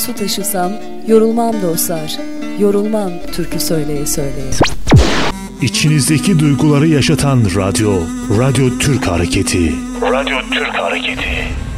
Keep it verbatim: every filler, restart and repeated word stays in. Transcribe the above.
Su taşısam yorulmam dostlar, yorulmam türkü söyleye söyleye. İçinizdeki duyguları yaşatan radyo, Radyo Türk Hareketi. Radyo Türk Hareketi.